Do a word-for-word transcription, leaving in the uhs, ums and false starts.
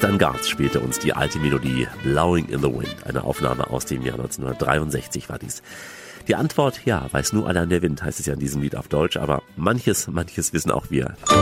Stan Getz spielte uns die alte Melodie Blowing in the Wind. Eine Aufnahme aus dem Jahr neunzehnhundertdreiundsechzig war dies. Die Antwort, ja, weiß nur allein der Wind, heißt es ja in diesem Lied auf Deutsch, aber manches, manches wissen auch wir.